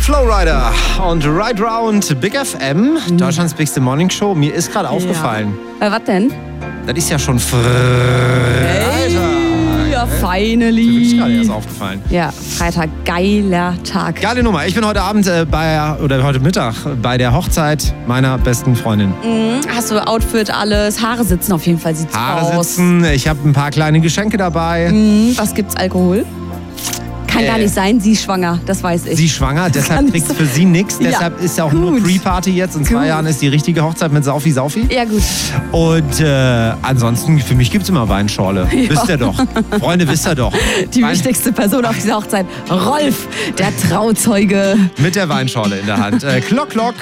Flowrider und Ride Round Big FM, Deutschlands bigste Morning Show. Mir ist gerade aufgefallen. Was denn? Das ist ja schon Ja, Mir finally. ist gerade erst aufgefallen. Ja, Freitag, geiler Tag. Geile Nummer. Ich bin heute Abend heute Mittag bei der Hochzeit meiner besten Freundin. Hast du Outfit, alles? Haare sitzen auf jeden Fall, sieht's Haare aus. sitzen, ich habe ein paar kleine Geschenke dabei. Was gibt's? Alkohol? Kann gar nicht sein, sie ist schwanger, das weiß ich. Sie ist schwanger, deshalb kriegt für sie nichts. Ja, Deshalb ist ja auch nur gut. Pre-Party jetzt. In 2 Gut. Jahren ist die richtige Hochzeit mit Saufi. Ja, gut. Und ansonsten, für mich gibt es immer Weinschorle. Ja. Wisst ihr doch. Freunde, wisst ihr doch. Die wichtigste Person auf dieser Hochzeit, Rolf, der Trauzeuge. Mit der Weinschorle in der Hand. Klock, klock.